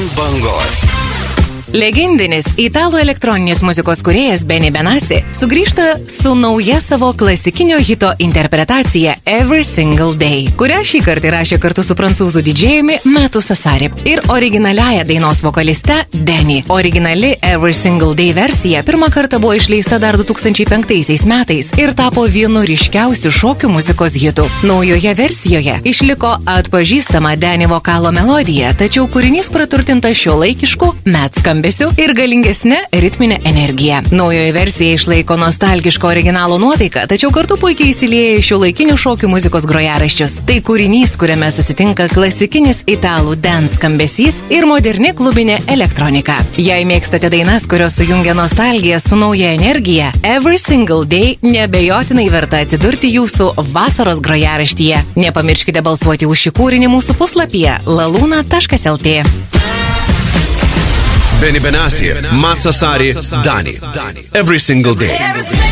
Ant bangos. Legendinis italų elektroninės muzikos kūrėjas Benny Benassi sugrįžta su nauja savo klasikinio hito interpretacija Every Single Day, kurią šį kartą įrašė kartu su prancūzų didžėjumi Matu Sassari ir originaliaja dainos vokaliste Danny. Originali Every Single Day versija pirmą kartą buvo išleista dar 2005 metais ir tapo vienu ryškiausių šokių muzikos hitų. Naujoje versijoje išliko atpažįstama Danny vokalo melodija, tačiau kūrinys praturtintas šiuolaikišku skambesiu ir galingesnė ritminė energija. Naujoje versija išlaiko nostalgiško originalo nuotaiką, tačiau kartu puikiai įsilieja į šiuolaikinių šokių muzikos grojaraščius. Tai kūrinys, kuriame susitinka klasikinis italų dance skambesys ir moderni klubinė elektronika. Jei mėgstate dainas, kurios sujungia nostalgiją su nauja energija, Every Single Day neabejotinai verta atsidurti jūsų vasaros grojaraštyje. Nepamirškite balsuoti už šį kūrinį mūsų puslapyje laluna.lt. Benny Benassi, Matu Sassari, Danny. Every Single Day.